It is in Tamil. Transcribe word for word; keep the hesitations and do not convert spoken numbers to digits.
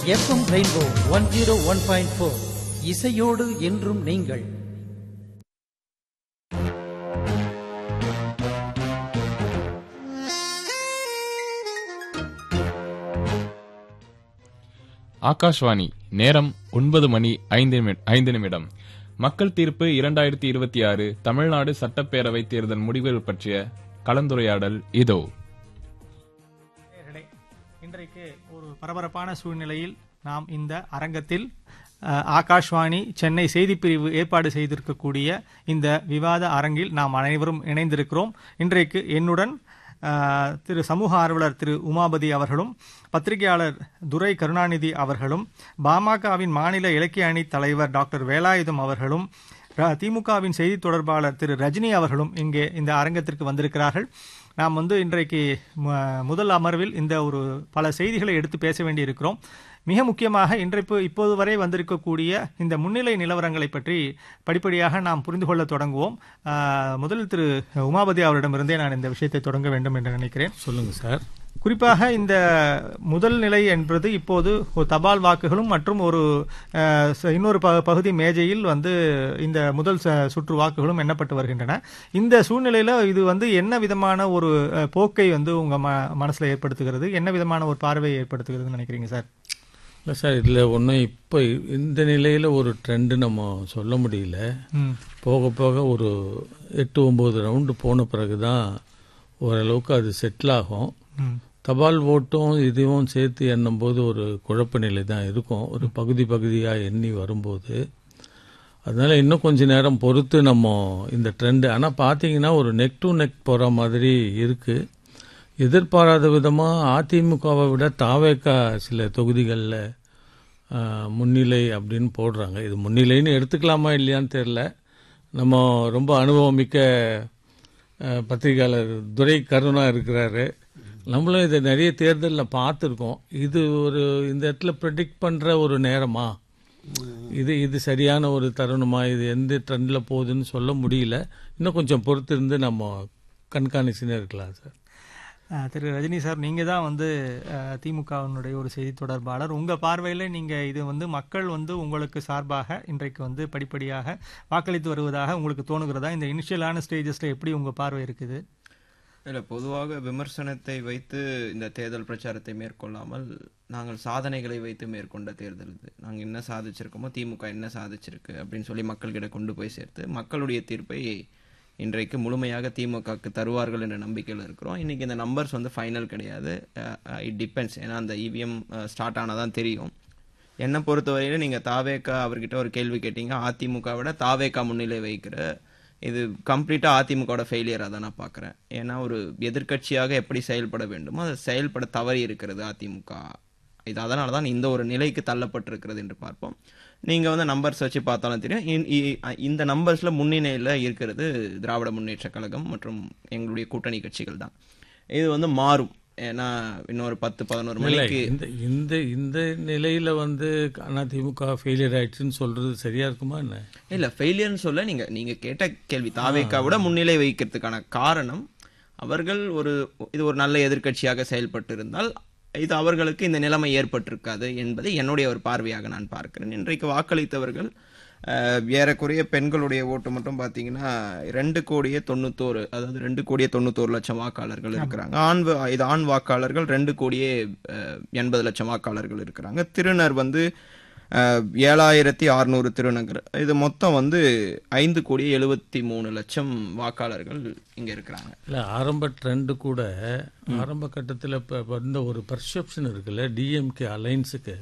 FM rainbow one zero one point four இசையோடு என்றும் நீங்கள். ஆகாஷ்வாணி. நேரம் ஒன்பது மணி ஐந்து நிமிடம். மக்கள் தீர்ப்பு இரண்டாயிரத்தி இருபத்தி ஆறு தமிழ்நாடு சட்டப்பேரவை தேர்தல் முடிவுகள் பற்றிய கலந்துரையாடல் இதோ. இன்றைக்கு ஒரு பரபரப்பான சூழ்நிலையில் நாம் இந்த அரங்கத்தில் ஆகாஷ்வாணி சென்னை செய்திப்பிரிவு ஏற்பாடு செய்திருக்கக்கூடிய இந்த விவாத அரங்கில் நாம் அனைவரும் இணைந்திருக்கிறோம். இன்றைக்கு என்னுடன் திரு சமூக ஆர்வலர் திரு உமாபதி அவர்களும், பத்திரிகையாளர் துரை கருணாநிதி அவர்களும், பாமகவின் மாநில இலக்கிய அணி தலைவர் டாக்டர் வேலாயுதம் அவர்களும், திமுகவின் செய்தி தொடர்பாளர் திரு ரஜினி அவர்களும் இங்கே இந்த அரங்கத்திற்கு வந்திருக்கிறார்கள். நாம் வந்து இன்றைக்கு முதல் அமர்வில் இந்த ஒரு பல செய்திகளை எடுத்து பேச வேண்டியிருக்கிறோம். மிக முக்கியமாக இன்றைக்கு இப்போது வரை வந்திருக்கக்கூடிய இந்த முன்னிலை நிலவரங்களை பற்றி படிப்படியாக நாம் புரிந்து கொள்ள தொடங்குவோம். முதல் திரு உமாபதி அவரிடமிருந்தே நான் இந்த விஷயத்தை தொடங்க வேண்டும் என்று நினைக்கிறேன். சொல்லுங்க சார். குறிப்பாக இந்த முதல் நிலை என்பது இப்போது ஒரு தபால் வாக்குகளும் மற்றும் ஒரு இன்னொரு பகுதி மேஜையில் வந்து இந்த முதல் சுற்று வாக்குகளும் எண்ணப்பட்டு வருகின்றன. இந்த சூழ்நிலையில் இது வந்து என்ன விதமான ஒரு போக்கை வந்து உங்க மனசுல ஏற்படுத்துகிறது, என்ன விதமான ஒரு பார்வையை ஏற்படுத்துகிறதுன்னு நினைக்கிறீங்க சார்? இல்லை சார், இதில் ஒன்றும் இப்போ இந்த நிலையில் ஒரு ட்ரெண்டு நம்ம சொல்ல முடியல. போக போக ஒரு எட்டு ஒம்பது ரவுண்டு போன பிறகு தான் ஓரளவுக்கு அது செட்டில் ஆகும். தபால் ஓட்டும் இதுவும் சேர்த்து எண்ணும் போது ஒரு குழப்ப நிலை தான் இருக்கும், ஒரு பகுதி பகுதியாக எண்ணி வரும்போது. அதனால இன்னும் கொஞ்ச நேரம் பொறுத்து நம்ம இந்த ட்ரெண்டு. ஆனால் பார்த்தீங்கன்னா ஒரு நெக் டு நெக் போகிற மாதிரி இருக்குது. எதிர்பாராத விதமாக அதிமுகவை விட தாவேக்கா சில தொகுதிகளில் முன்னிலை அப்படின்னு போடுறாங்க. இது முன்னிலைன்னு எடுத்துக்கலாமா இல்லையான்னு தெரில. நம்ம ரொம்ப அனுபவமிக்க பத்திரிகையாளர் துரை கருணா இருக்கிறாரு. நம்மளும் இதை நிறைய தேர்தலில் பார்த்துருக்கோம். இது ஒரு இந்த இடத்துல ப்ரெடிக்ட் பண்ணுற ஒரு நேரமா, இது இது சரியான ஒரு தருணமா, இது எந்த ட்ரெண்டில் போகுதுன்னு சொல்ல முடியல. இன்னும் கொஞ்சம் பொறுத்து இருந்து நம்ம கண்காணிச்சுன்னு இருக்கலாம் சார். திரு ரஜினி சார், நீங்கள் தான் வந்து திமுகவினுடைய ஒரு செய்தி தொடர்பாளர். உங்கள் பார்வையில் நீங்கள் இது வந்து மக்கள் வந்து உங்களுக்கு சார்பாக இன்றைக்கு வந்து படிப்படியாக வாக்களித்து வருவதாக உங்களுக்கு தோணுகிறதா? இந்த இனிஷியலான ஸ்டேஜஸில் எப்படி உங்கள் பார்வை இருக்குது? இல்லை, பொதுவாக விமர்சனத்தை வைத்து இந்த தேர்தல் பிரச்சாரத்தை மேற்கொள்ளாமல் நாங்கள் சாதனைகளை வைத்து மேற்கொண்ட தேர்தல் இது. நாங்கள் என்ன சாதிச்சிருக்கோமோ, திமுக என்ன சாதிச்சிருக்கு அப்படின்னு சொல்லி மக்கள்கிட்ட கொண்டு போய் சேர்த்து மக்களுடைய தீர்ப்பை இன்றைக்கு முழுமையாக திமுகவுக்கு தருவார்கள் என்ற நம்பிக்கையில் இருக்கிறோம். இன்றைக்கி இந்த நம்பர்ஸ் வந்து ஃபைனல் கிடையாது, இட் டிபெண்ட்ஸ். ஏன்னா அந்த இவிஎம் ஸ்டார்ட் ஆனால் தான் தெரியும். என்னை பொறுத்தவரையில் நீங்கள் தாவேக்கா அவர்கிட்ட ஒரு கேள்வி கேட்டீங்க, அதிமுக விட தாவேக்கா முன்னிலை வைக்கிற இது கம்ப்ளீட்டாக அதிமுகவோட ஃபெயிலியராக தான் நான் பார்க்குறேன். ஏன்னா ஒரு எதிர்கட்சியாக எப்படி செயல்பட வேண்டுமோ அதை செயல்பட தவறி இருக்கிறது அதிமுக. இது அதனால தான் இந்த ஒரு நிலைக்கு தள்ளப்பட்டிருக்கிறது என்று பார்ப்போம். நீங்கள் வந்து நம்பர்ஸ் வச்சு பார்த்தாலும் தெரியும், இந்த நம்பர்ஸில் முன்னிலையில் இருக்கிறது திராவிட முன்னேற்ற கழகம் மற்றும் எங்களுடைய கூட்டணி கட்சிகள் தான். இது வந்து மாறும். ஏன்னா இன்னொரு பத்து பதினோரு மணிக்கு இந்த இந்த இந்த நிலையில் வந்து அதிமுக ஃபெயிலியர் ஆயிடுச்சுன்னு சொல்றது சரியா இருக்குமா என்ன? இல்லை, ஃபெயிலியர்னு சொல்ல நீங்கள் நீங்கள் கேட்ட கேள்வி தாவேக்காவோட முன்னிலை வைக்கிறதுக்கான காரணம், அவர்கள் ஒரு இது ஒரு நல்ல எதிர்கட்சியாக செயல்பட்டு இருந்தால் இது அவர்களுக்கு இந்த நிலைமை ஏற்பட்டிருக்காது என்பதை என்னுடைய ஒரு பார்வையாக நான் பார்க்கிறேன். இன்றைக்கு வாக்களித்தவர்கள் ஏறக்குறைய பெண்களுடைய ஓட்டு மட்டும் பார்த்தீங்கன்னா ரெண்டு கோடியே தொண்ணூத்தோரு அதாவது ரெண்டு கோடியே தொண்ணூத்தோரு லட்சம் வாக்காளர்கள் இருக்கிறாங்க. ஆண் இது ஆண் வாக்காளர்கள் ரெண்டு கோடியே எண்பது லட்சம் வாக்காளர்கள் இருக்கிறாங்க. திருநர் வந்து ஏழாயிரத்தி அறுநூறு திருநகர். இது மொத்தம் வந்து ஐந்து கோடியே எழுபத்தி மூணு லட்சம் வாக்காளர்கள் இங்கே இருக்கிறாங்க. இல்லை, ஆரம்ப ட்ரெண்டு கூட ஆரம்ப கட்டத்தில் இப்போ வந்த ஒரு பர்செப்ஷன் இருக்குல்ல, டிஎம்கே அலைன்ஸுக்கு